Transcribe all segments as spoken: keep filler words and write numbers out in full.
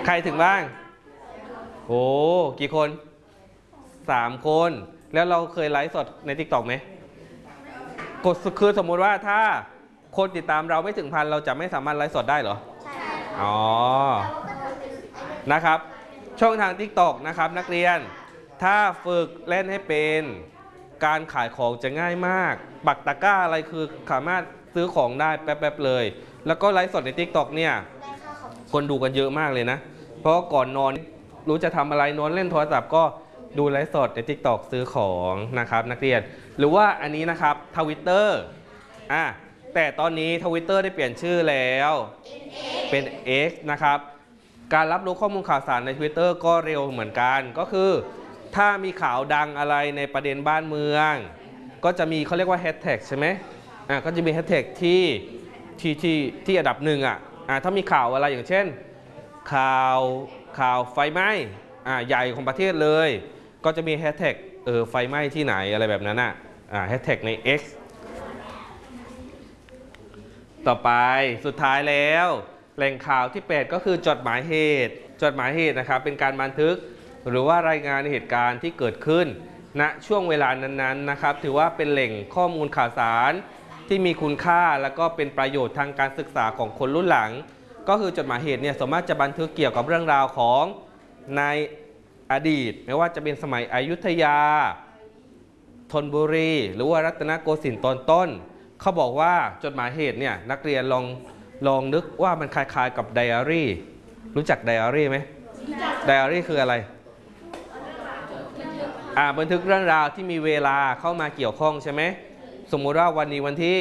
ใครถึงบ้างโอ้กี่คนสามคนแล้วเราเคยไลฟ์สดใน ติ๊กต็อก ไหมกดคือสมมุติว่าถ้าคนติดตามเราไม่ถึงพันเราจะไม่สามารถไลฟ์สดได้เหรอใช่อ๋อนะครับช่องทาง ติ๊กต็อก นะครับนักเรียนถ้าฝึกเล่นให้เป็นการขายของจะง่ายมากปักตะกร้าอะไรคือสามารถซื้อของได้แป๊บๆเลยแล้วก็ไลฟ์สดใน ติ๊กต็อก เนี่ยคนดูกันเยอะมากเลยนะเพราะก่อนนอนรู้จะทำอะไรนอนเล่นโทรศัพท์ก็ดูไลฟ์สดใน ติ๊กต็อก ซื้อของนะครับนักเรียนหรือว่าอันนี้นะครับ ทวิตเตอร์ อ่ะแต่ตอนนี้ ทวิตเตอร์ ได้เปลี่ยนชื่อแล้วเป็น เอ็กซ์ นะครับการรับรู้ข้อมูลข่าวสารใน ทวิตเตอร์ ก็เร็วเหมือนกันก็คือถ้ามีข่าวดังอะไรในประเด็นบ้านเมืองก็จะมีเขาเรียกว่าแฮชแท็กใช่ไหมอ่ะก็จะมีแฮชแท็กที่ที่ที่ที่อันดับหนึ่งอ่ะอ่ะถ้ามีข่าวอะไรอย่างเช่นข่าวข่าวไฟไหม้อ่ะใหญ่ของประเทศเลยก็จะมีแฮชแท็กเออไฟไหม้ที่ไหนอะไรแบบนั้นอ่ะอ่ะแฮชแท็กใน เอ็กซ์ ต่อไปสุดท้ายแล้วแหล่งข่าวที่แปดก็คือจดหมายเหตุจดหมายเหตุนะครับเป็นการบันทึกหรือว่ารายงานเหตุการณ์ที่เกิดขึ้นณช่วงเวลานั้นๆนะครับถือว่าเป็นแหล่งข้อมูลข่าวสารที่มีคุณค่าและก็เป็นประโยชน์ทางการศึกษาของคนรุ่นหลังก็คือจดหมายเหตุเนี่ยสามารถจะบันทึกเกี่ยวกับเรื่องราวของในอดีตไม่ว่าจะเป็นสมัยอยุธยาธนบุรีหรือว่ารัตนโกสินทร์ตอนต้นเขาบอกว่าจดหมายเหตุเนี่ยนักเรียนลองลองนึกว่ามันคล้ายๆกับไดอารี่รู้จักไดอารี่ไหมไดอารี่คืออะไรอ่าบันทึกเรื่องราวที่มีเวลาเข้ามาเกี่ยวข้องใช่ไหมสมมุติว่าวันนี้วันที่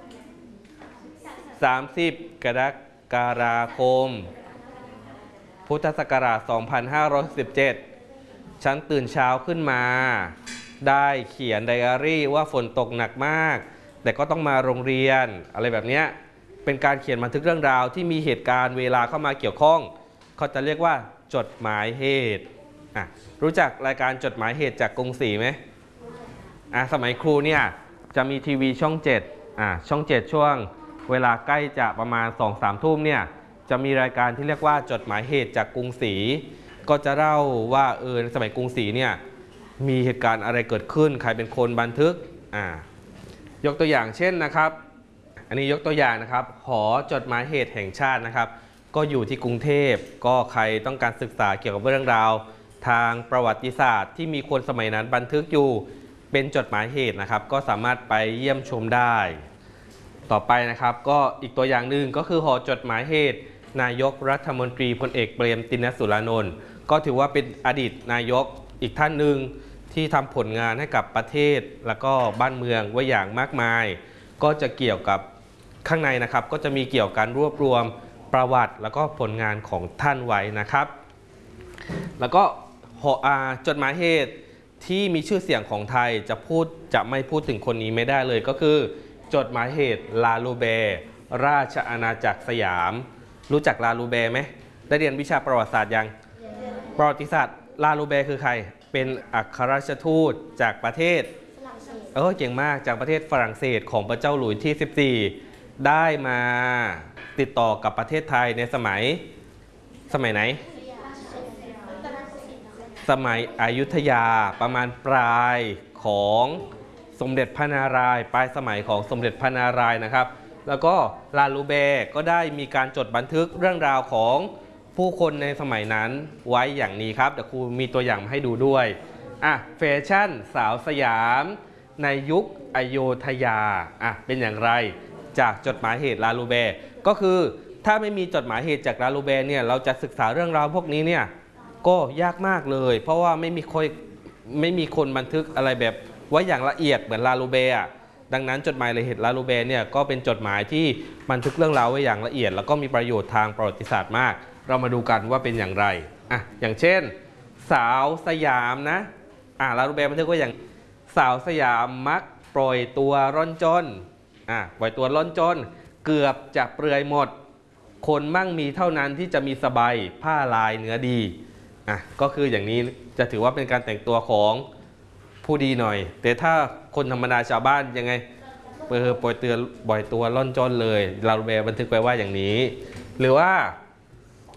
สามสิบกรกฎาคมพุทธศักราชสองพันห้าร้อยสิบเจ็ดฉันตื่นเช้าขึ้นมาได้เขียนไดอารี่ว่าฝนตกหนักมากแต่ก็ต้องมาโรงเรียนอะไรแบบนี้เป็นการเขียนบันทึกเรื่องราวที่มีเหตุการณ์เวลาเข้ามาเกี่ยวข้องเขาจะเรียกว่าจดหมายเหตุอ่ะรู้จักรายการจดหมายเหตุจากกรุงศรีไหมอ่ะสมัยครูเนี่ยจะมีทีวีช่องเจ็ดอ่ะช่องเจ็ดช่วงเวลาใกล้จะประมาณ สองสาม ทุ่มเนี่ยจะมีรายการที่เรียกว่าจดหมายเหตุจากกรุงศรีก็จะเล่าว่าเออในสมัยกรุงศรีเนี่ยมีเหตุการณ์อะไรเกิดขึ้นใครเป็นคนบันทึกอ่ายกตัวอย่างเช่นนะครับอันนี้ยกตัวอย่างนะครับหอจดหมายเหตุแห่งชาตินะครับก็อยู่ที่กรุงเทพก็ใครต้องการศึกษาเกี่ยวกับเรื่องราวทางประวัติศาสตร์ที่มีคนสมัยนั้นบันทึกอยู่เป็นจดหมายเหตุนะครับก็สามารถไปเยี่ยมชมได้ต่อไปนะครับก็อีกตัวอย่างหนึ่งก็คือหอจดหมายเหตุนายกรัฐมนตรีพลเอกเปรมติณสุรานนท์ก็ถือว่าเป็นอดีตนายกอีกท่านหนึ่งที่ทำผลงานให้กับประเทศและก็บ้านเมืองไว้อย่างมากมายก็จะเกี่ยวกับข้างในนะครับก็จะมีเกี่ยวกับการรวบรวมประวัติแล้วก็ผลงานของท่านไว้นะครับแล้วก็จดหมายเหตุที่มีชื่อเสียงของไทยจะพูดจะไม่พูดถึงคนนี้ไม่ได้เลยก็คือจดหมายเหตุลาลูเบร์ราชอาณาจักรสยามรู้จักลาลูเบร์ไหมได้เรียนวิชาประวัติศาสตร์ยังประวัติศาสตร์ลาลูเบร์คือใครเป็นอัครราชทูตจากประเทศเออเก่งมากจากประเทศฝรั่งเศสของพระเจ้าหลุยส์ที่สิบสี่ได้มาติดต่อกับประเทศไทยในสมัยสมัยไหนสมัยอยุธยาประมาณปลายของสมเด็จพระนารายณ์ปลายสมัยของสมเด็จพระนารายณ์นะครับแล้วก็ลาลูเบร์ก็ได้มีการจดบันทึกเรื่องราวของผู้คนในสมัยนั้นไว้อย่างนี้ครับเดี๋ยวครูมีตัวอย่างมาให้ดูด้วยอ่ะแฟชั่นสาวสยามในยุคอโยธยาอ่ะเป็นอย่างไรจากจดหมายเหตุลาลูเบร์ก็คือถ้าไม่มีจดหมายเหตุจากลาลูเบร์เนี่ยเราจะศึกษาเรื่องราวพวกนี้เนี่ยก็ยากมากเลยเพราะว่าไม่มีคนไม่มีคนบันทึกอะไรแบบไว้อย่างละเอียดเหมือนลาลูเบร์ดังนั้นจดหมายเหตุลาลูเบร์เนี่ยก็เป็นจดหมายที่บันทึกเรื่องราวไว้อย่างละเอียดแล้วก็มีประโยชน์ทางประวัติศาสตร์มากเรามาดูกันว่าเป็นอย่างไรอ่ะอย่างเช่นสาวสยามนะอ่ะลาลูเบร์บันทึกไว้อย่างสาวสยามมักปล่อยตัวร่อนจนอ่ะปล่อยตัวร่อนจนเกือบจะเปลือยหมดคนมั่งมีเท่านั้นที่จะมีสบายผ้าลายเนื้อดีอ่ะก็คืออย่างนี้จะถือว่าเป็นการแต่งตัวของผู้ดีหน่อยแต่ถ้าคนธรรมดาชาวบ้านยังไงเออปล่อยตัวปล่อยตัวร่อนจนเลยลาลูเบร์บันทึกไว้ว่าอย่างนี้หรือว่า